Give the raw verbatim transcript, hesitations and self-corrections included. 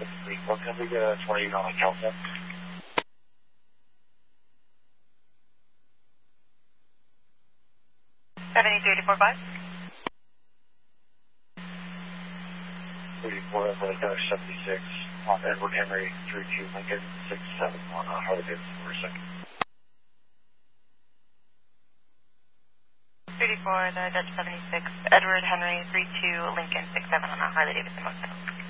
What can we get a twenty on a Kelsa? seven eight three eight four five. thirty-four, Evelyn Dash seventy-six on Edward Henry, three two Lincoln, six seven on uh, Harley Davidson for a second. thirty-four, the Dutch seventy-six, Edward Henry, three two Lincoln, six seven on a Harley Davidson motorcycle.